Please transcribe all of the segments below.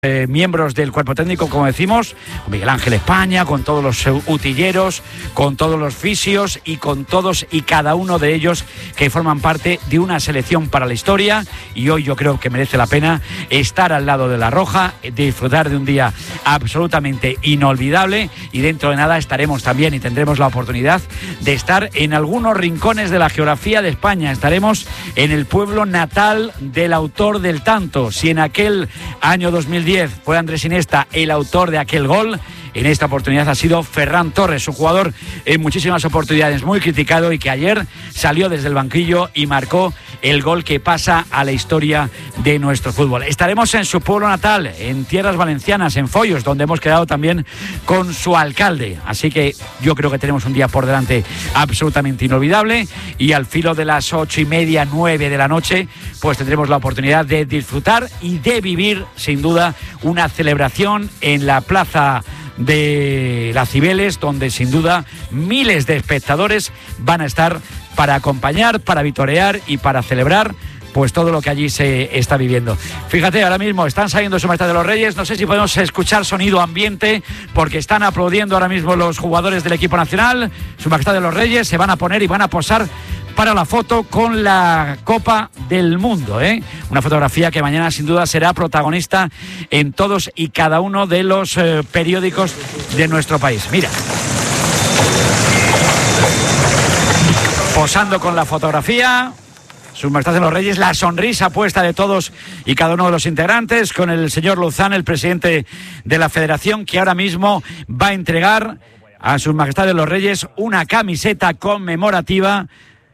miembros del cuerpo técnico, como decimos, con Miguel Ángel España, con todos los utilleros, con todos los fisios y con todos y cada uno de ellos que forman parte de una selección para la historia. Y hoy yo creo que merece la pena estar al lado de La Roja, disfrutar de un día absolutamente inolvidable, y dentro de nada estaremos también y tendremos la oportunidad de estar en algunos rincones de la geografía de España. Estaremos en el pueblo natal del autor del tanto. Si en aquel año 2010 fue Andrés Iniesta el autor de aquel gol, en esta oportunidad ha sido Ferran Torres, un jugador en muchísimas oportunidades muy criticado y que ayer salió desde el banquillo y marcó el gol que pasa a la historia de nuestro fútbol. Estaremos en su pueblo natal, en tierras valencianas, en Foios, donde hemos quedado también con su alcalde. Así que yo creo que tenemos un día por delante absolutamente inolvidable, y al filo de las 8:30, 9 de la noche, pues tendremos la oportunidad de disfrutar y de vivir, sin duda, una celebración en la plaza de las Cibeles, donde sin duda miles de espectadores van a estar para acompañar, para vitorear y para celebrar pues todo lo que allí se está viviendo. Fíjate, ahora mismo están saliendo Su Majestad de los Reyes. No sé si podemos escuchar sonido ambiente, porque están aplaudiendo ahora mismo los jugadores del equipo nacional. Su Majestad de los Reyes se van a poner y van a posar para la foto con la Copa del Mundo, ¿eh? Una fotografía que mañana sin duda será protagonista en todos y cada uno de los periódicos de nuestro país. Mira, posando con la fotografía Su Majestad de los Reyes, la sonrisa puesta de todos y cada uno de los integrantes, con el señor Luzán, el presidente de la Federación, que ahora mismo va a entregar a Su Majestad de los Reyes una camiseta conmemorativa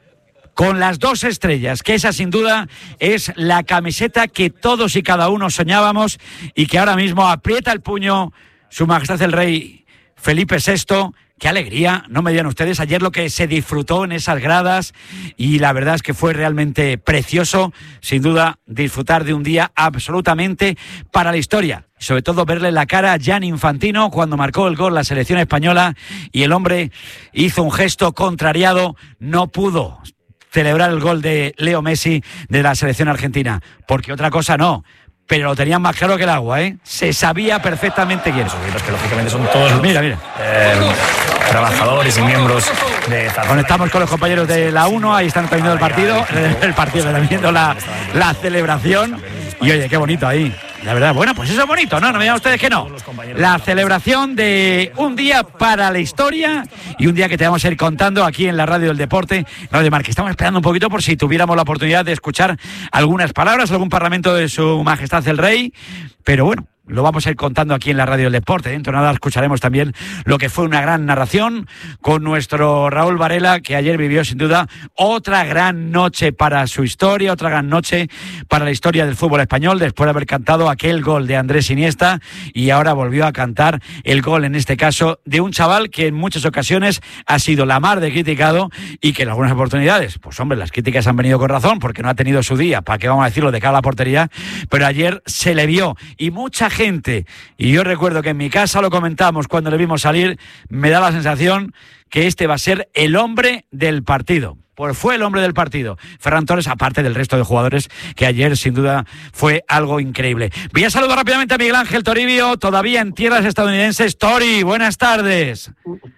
con las 2 estrellas, que esa sin duda es la camiseta que todos y cada uno soñábamos, y que ahora mismo aprieta el puño Su Majestad el Rey Felipe VI. ¡Qué alegría! No me digan ustedes ayer lo que se disfrutó en esas gradas, y la verdad es que fue realmente precioso, sin duda, disfrutar de un día absolutamente para la historia. Sobre todo verle la cara a Gianni Infantino cuando marcó el gol la selección española, y el hombre hizo un gesto contrariado, no pudo celebrar el gol de Leo Messi de la selección argentina, porque otra cosa no, pero lo tenían más claro que el agua, ¿eh? Se sabía perfectamente quién. Los que lógicamente son todos mira. Trabajadores y miembros de Zarzal. Conectamos con los compañeros de la 1, ahí están viendo el partido, están viendo la celebración, y oye, qué bonito ahí. La verdad, bueno, pues eso es bonito, ¿no? No me digan ustedes que no. La celebración de un día para la historia, y un día que te vamos a ir contando aquí en la Radio del Deporte, Radio Marca. Estamos esperando un poquito por si tuviéramos la oportunidad de escuchar algunas palabras, algún parlamento de Su Majestad el Rey, pero bueno, lo vamos a ir contando aquí en la Radio del Deporte. Dentro de nada escucharemos también lo que fue una gran narración con nuestro Raúl Varela, que ayer vivió sin duda otra gran noche para su historia, otra gran noche para la historia del fútbol español, después de haber cantado aquel gol de Andrés Iniesta, y ahora volvió a cantar el gol, en este caso, de un chaval que en muchas ocasiones ha sido la mar de criticado, y que en algunas oportunidades, pues hombre, las críticas han venido con razón, porque no ha tenido su día, para qué vamos a decirlo, de cara a la portería, pero ayer se le vio, y mucha gente, y yo recuerdo que en mi casa lo comentamos cuando le vimos salir, me da la sensación que este va a ser el hombre del partido. Pues fue el hombre del partido, Ferran Torres, aparte del resto de jugadores, que ayer sin duda fue algo increíble. Voy a saludar rápidamente a Miguel Ángel Toribio, todavía en tierras estadounidenses. Tori, buenas tardes.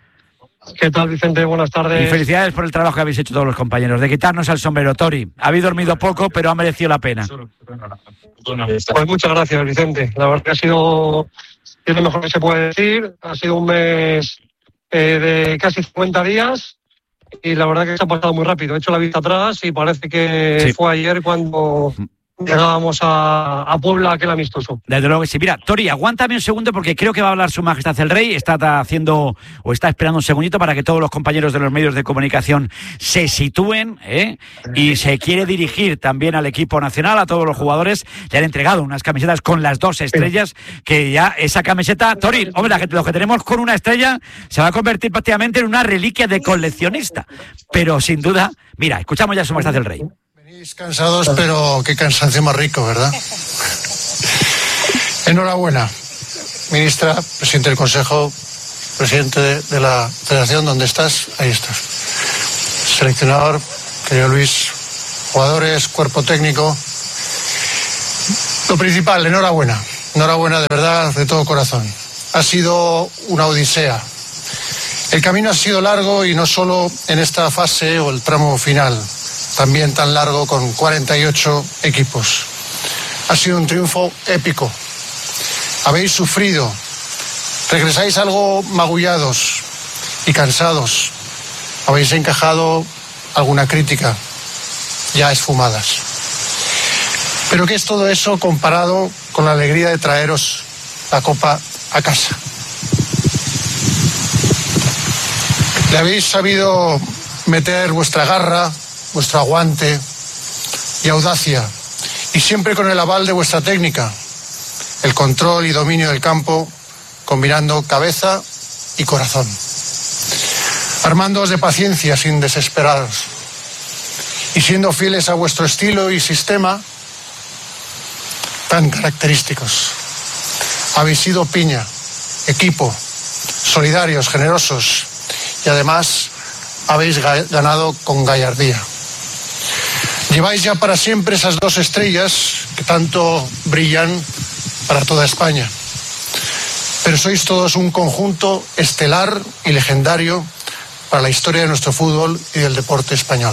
¿Qué tal, Vicente? Buenas tardes. Y felicidades por el trabajo que habéis hecho todos los compañeros, de quitarnos el sombrero, Tori. Habéis dormido poco, pero ha merecido la pena. Pues muchas gracias, Vicente. La verdad que ha sido lo mejor que se puede decir. Ha sido un mes de casi 50 días, y la verdad que se ha pasado muy rápido. He hecho la vista atrás y parece que fue ayer cuando llegábamos a Puebla, aquel amistoso. Desde luego que sí. Mira, Tori, aguántame un segundo, porque creo que va a hablar Su Majestad el Rey. Está haciendo, o está esperando un segundito para que todos los compañeros de los medios de comunicación se sitúen, y se quiere dirigir también al equipo nacional, a todos los jugadores. Le han entregado unas camisetas con las 2 estrellas, que ya esa camiseta, Tori, hombre, lo que tenemos con una estrella se va a convertir prácticamente en una reliquia de coleccionista. Pero sin duda, mira, escuchamos ya a Su Majestad el Rey. Cansados, pero qué cansancio más rico, ¿verdad? Enhorabuena, ministra, presidente del Consejo, presidente de la Federación. ¿Dónde estás? Ahí estás. Seleccionador, querido Luis, jugadores, cuerpo técnico. Lo principal, enhorabuena. enhorabuena de verdad, de todo corazón. Ha sido una odisea. El camino ha sido largo y no solo en esta fase o el tramo final, también tan largo con 48 equipos. Ha sido un triunfo épico. Habéis sufrido, regresáis algo magullados y cansados. Habéis encajado alguna crítica, ya esfumadas. Pero ¿qué es todo eso comparado con la alegría de traeros la copa a casa? Le habéis sabido meter vuestra garra, vuestro aguante y audacia, y siempre con el aval de vuestra técnica, el control y dominio del campo, combinando cabeza y corazón. Armándoos de paciencia sin desesperaros, y siendo fieles a vuestro estilo y sistema tan característicos. Habéis sido piña, equipo, solidarios, generosos, y además habéis ganado con gallardía. Lleváis ya para siempre esas 2 estrellas que tanto brillan para toda España. Pero sois todos un conjunto estelar y legendario para la historia de nuestro fútbol y del deporte español.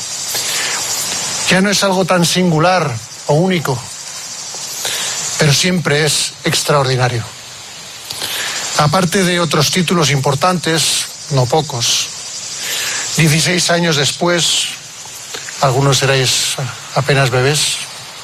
Ya no es algo tan singular o único, pero siempre es extraordinario. Aparte de otros títulos importantes, no pocos, 16 años después, algunos seréis apenas bebés,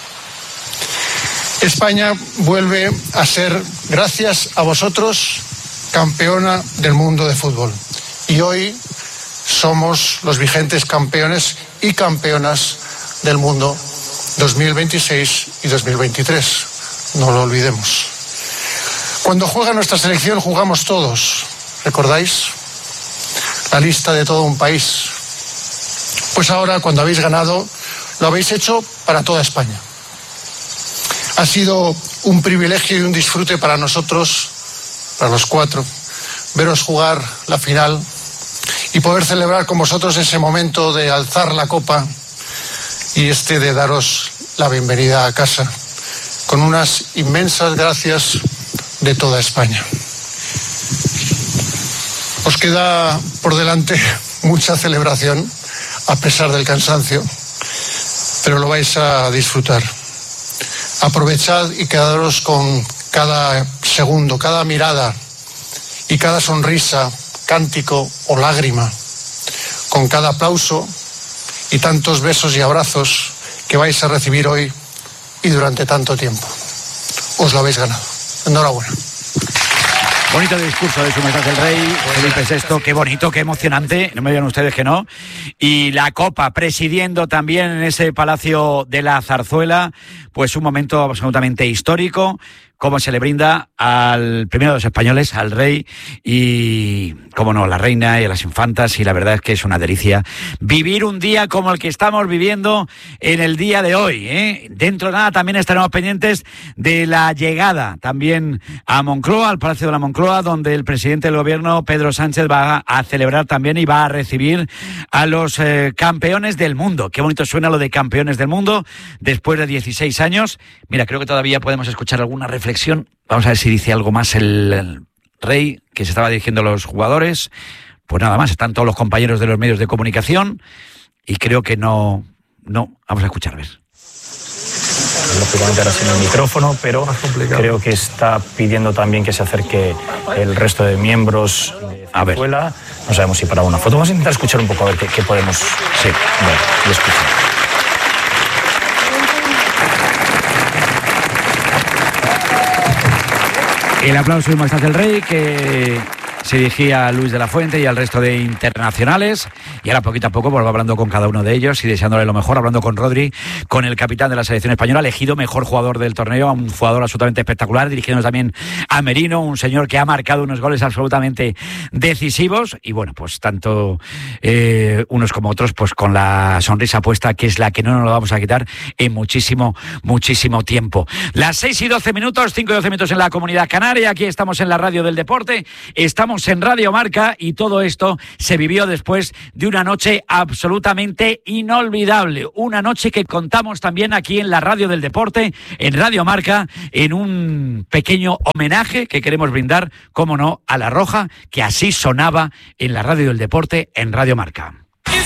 España vuelve a ser, gracias a vosotros, campeona del mundo de fútbol. Y hoy somos los vigentes campeones y campeonas del mundo 2026 y 2023. No lo olvidemos. Cuando juega nuestra selección jugamos todos, ¿recordáis? La lista de todo un país. Pues ahora, cuando habéis ganado, lo habéis hecho para toda España. Ha sido un privilegio y un disfrute para nosotros, para los 4, veros jugar la final y poder celebrar con vosotros ese momento de alzar la copa y de daros la bienvenida a casa, con unas inmensas gracias de toda España. Os queda por delante mucha celebración, a pesar del cansancio, pero lo vais a disfrutar. Aprovechad y quedaros con cada segundo, cada mirada y cada sonrisa, cántico o lágrima, con cada aplauso y tantos besos y abrazos que vais a recibir hoy y durante tanto tiempo. Os lo habéis ganado. Enhorabuena. Bonito discurso de Su Majestad el Rey Felipe VI, qué bonito, qué emocionante, no me digan ustedes que no. Y la Copa presidiendo también en ese Palacio de la Zarzuela, pues un momento absolutamente histórico, cómo se le brinda al primero de los españoles, al rey, y, cómo no, la reina y a las infantas, y la verdad es que es una delicia vivir un día como el que estamos viviendo en el día de hoy, ¿eh? Dentro de nada también estaremos pendientes de la llegada también a Moncloa, al Palacio de la Moncloa, donde el presidente del gobierno, Pedro Sánchez, va a celebrar también y va a recibir a los campeones del mundo. Qué bonito suena lo de campeones del mundo, después de 16 años. Mira, creo que todavía podemos escuchar alguna reflexión. Vamos a ver si dice algo más el rey, que se estaba dirigiendo a los jugadores. Pues nada más, están todos los compañeros de los medios de comunicación y creo que no. Vamos a escuchar, a ver. Lógicamente ahora sin el micrófono, pero creo que está pidiendo también que se acerque el resto de miembros de Zarzuela. No sabemos si para una foto. Vamos a intentar escuchar un poco a ver qué podemos ver y escuchar. El aplauso de Su Majestad el Rey, que se dirigía a Luis de la Fuente y al resto de internacionales, y ahora poquito a poco pues va hablando con cada uno de ellos y deseándole lo mejor, hablando con Rodri, con el capitán de la selección española, elegido mejor jugador del torneo, un jugador absolutamente espectacular, dirigiéndonos también a Merino, un señor que ha marcado unos goles absolutamente decisivos, y bueno, pues tanto unos como otros, pues con la sonrisa puesta, que es la que no nos lo vamos a quitar en muchísimo tiempo. Las 6:12, 5:12 en la Comunidad Canaria, aquí estamos en la Radio del Deporte, estamos Estamos en Radio Marca y todo esto se vivió después de una noche absolutamente inolvidable. Una noche que contamos también aquí en la Radio del Deporte, en Radio Marca, en un pequeño homenaje que queremos brindar, cómo no, a La Roja, que así sonaba en la Radio del Deporte, en Radio Marca.